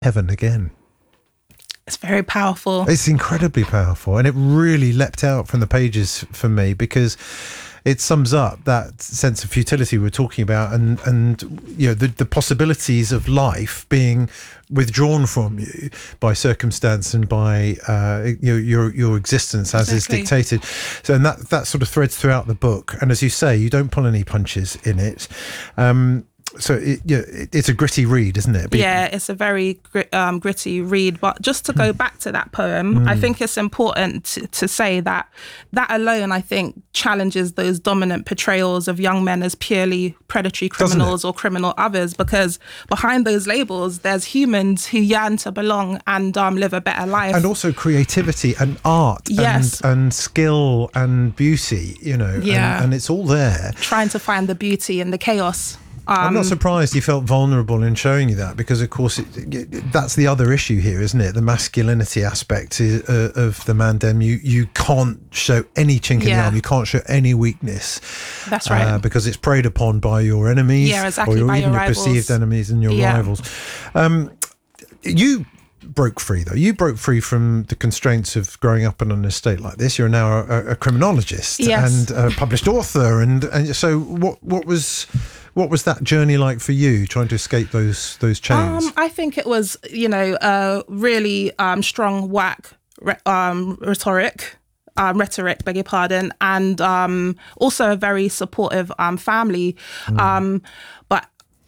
heaven again. It's very powerful. It's incredibly powerful, and it really leapt out from the pages for me because it sums up that sense of futility we're talking about, and you know, the possibilities of life being withdrawn from you by circumstance and by your existence as is dictated. So, and that sort of threads throughout the book. And as you say, you don't pull any punches in it. So it's a gritty read, isn't it? Yeah, it's a very gritty read. But just to go back to that poem, I think it's important to say that alone, I think, challenges those dominant portrayals of young men as purely predatory criminals or criminal others, because behind those labels, there's humans who yearn to belong and live a better life. And also creativity and art and skill and beauty, you know, and it's all there. Trying to find the beauty in the chaos. I'm not surprised you felt vulnerable in showing you that, because of course that's the other issue here, isn't it? The masculinity aspect of the Mandem. You can't show any chink in the arm. You can't show any weakness. That's right. Because it's preyed upon by your enemies, exactly, or by even your rivals. perceived enemies and your rivals. You broke free, though. You broke free from the constraints of growing up on an estate like this. You're now a criminologist and a published author, and so what was that journey like for you, trying to escape those chains? I think it was, a really strong whack rhetoric, beg your pardon, and also a very supportive family. But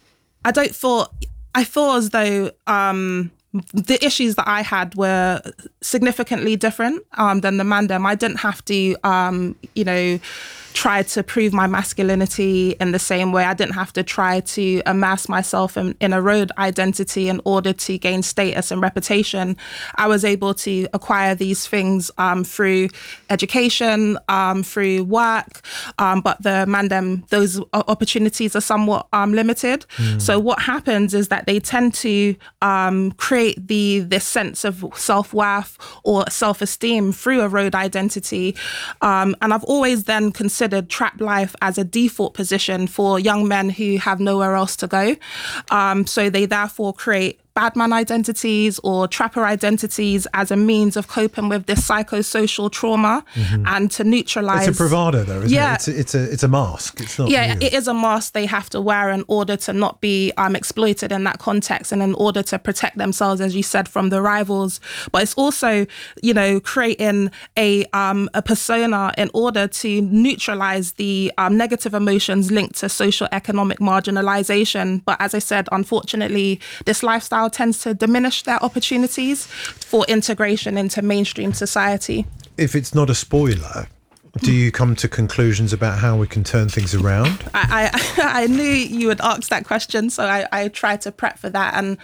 I feel as though the issues that I had were significantly different than the Mandem. I didn't have to, try to prove my masculinity in the same way. I didn't have to try to amass myself in a road identity in order to gain status and reputation. I was able to acquire these things through education, through work, but the Mandem, those opportunities are somewhat limited. So what happens is that they tend to create this sense of self-worth or self-esteem through a road identity. And I've always then considered trap life as a default position for young men who have nowhere else to go. So they therefore create badman identities or trapper identities as a means of coping with this psychosocial trauma and to neutralize. It's a bravado, though, isn't it? It's a mask. It's not. Yeah, it is a mask they have to wear in order to not be exploited in that context, and in order to protect themselves, as you said, from the rivals. But it's also, creating a persona in order to neutralize the negative emotions linked to social economic marginalization. But as I said, unfortunately, this lifestyle tends to diminish their opportunities for integration into mainstream society. If it's not a spoiler, do you come to conclusions about how we can turn things around? I knew you would ask that question, so I tried to prep for that. And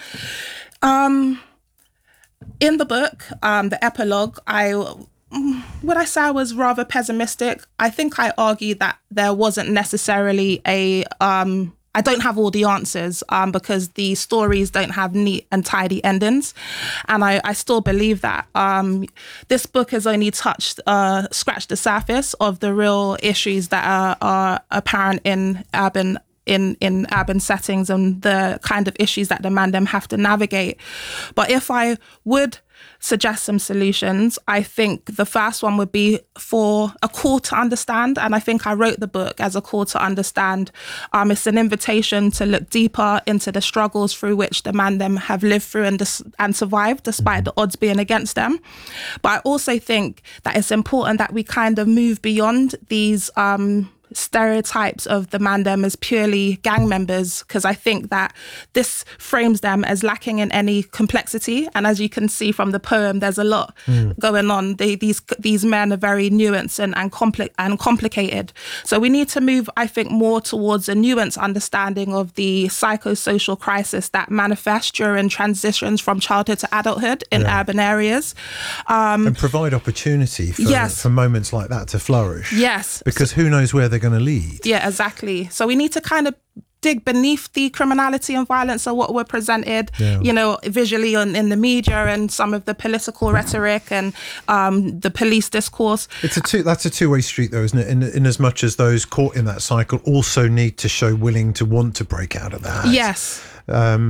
in the book, the epilogue, would I say I was rather pessimistic? I think I argued that there wasn't necessarily I don't have all the answers because the stories don't have neat and tidy endings. And I still believe that this book has only scratched the surface of the real issues that are apparent in urban settings and the kind of issues that the Mandem have to navigate. But if I would suggest some solutions, I think the first one would be for a call to understand. And I think I wrote the book as a call to understand. It's an invitation to look deeper into the struggles through which the Mandem have lived through and survived, despite the odds being against them. But I also think that it's important that we kind of move beyond these stereotypes of the Mandem as purely gang members, because I think that this frames them as lacking in any complexity. And as you can see from the poem, there's a lot going on. These men are very nuanced and complicated. So we need to move, I think, more towards a nuanced understanding of the psychosocial crisis that manifests during transitions from childhood to adulthood in urban areas. And provide opportunity for moments like that to flourish. Yes. Because who knows where they're going to lead. Yeah, exactly. So we need to kind of dig beneath the criminality and violence of what we're presented, visually in the media and some of the political rhetoric and the police discourse. That's a two-way street, though, isn't it? In as much as those caught in that cycle also need to show willing to want to break out of that. Yes.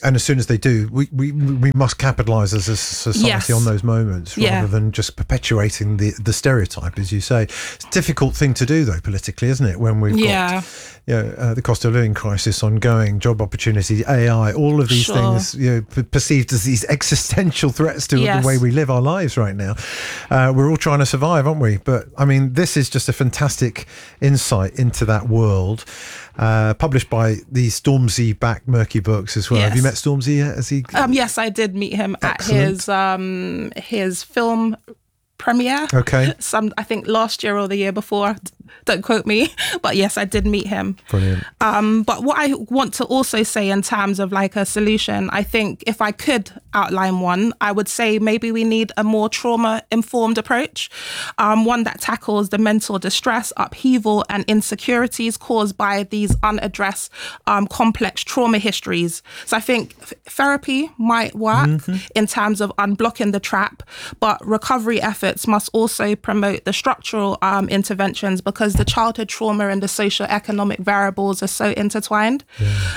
And as soon as they do, we must capitalise as a society Yes. on those moments rather Yeah. than just perpetuating the stereotype, as you say. It's a difficult thing to do, though, politically, isn't it? When we've Yeah. got the cost of living crisis ongoing, job opportunity, AI, all of these Sure. things perceived as these existential threats to Yes. the way we live our lives right now. We're all trying to survive, aren't we? But I mean, this is just a fantastic insight into that world. Published by the Stormzy-backed Murky Books as well. Yes. Have you met Stormzy yet? Has he? Yes, I did meet him Excellent. at his film premiere. Okay. I think last year or the year before. Don't quote me, but yes, I did meet him. Brilliant. But what I want to also say in terms of like a solution, I think if I could outline one, I would say maybe we need a more trauma-informed approach, one that tackles the mental distress, upheaval, and insecurities caused by these unaddressed complex trauma histories. So I think therapy might work in terms of unblocking the trap, but recovery efforts must also promote the structural interventions, because the childhood trauma and the socio-economic variables are so intertwined.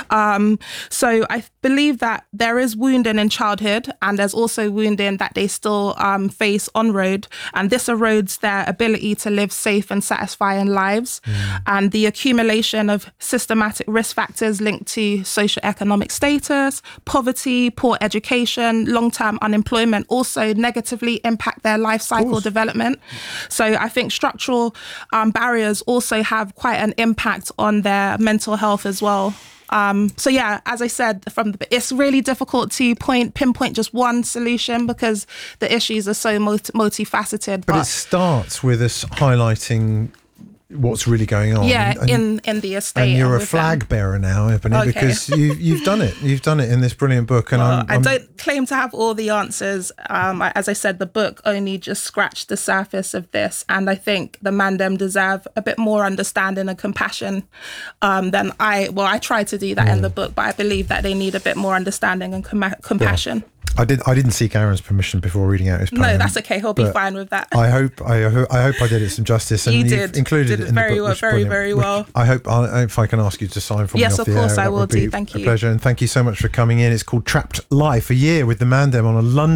So I believe that there is wounding in childhood, and there's also wounding that they still face on road, and this erodes their ability to live safe and satisfying lives. And the accumulation of systematic risk factors linked to socio-economic status, poverty, poor education, long-term unemployment also negatively impact their life cycle development. So I think structural barriers also have quite an impact on their mental health as well. So yeah, as I said, it's really difficult to pinpoint just one solution because the issues are so multifaceted. But it starts with us highlighting what's really going on. Yeah, and, in the estate. and you're a with flag them. bearer now, Ebony, Okay. because you've done it. You've done it in this brilliant book. And Well, I I'm don't claim to have all the answers. As I said, the book only just scratched the surface of this. And I think the Mandem deserve a bit more understanding and compassion than I tried to do that in the book, but I believe that they need a bit more understanding and compassion. I didn't seek Aaron's permission before reading out his poem. No, that's okay. He'll be but fine with that. I hope I did it some justice, and You you've did. included Did it in very the book. well, which is very, brilliant. very Which well. I hope if I can ask you to sign for Yes, me off of the course air, I that will would do. be Thank a you. pleasure, and thank you so much for coming in. It's called Trapped Life, a year with the Mandem on a London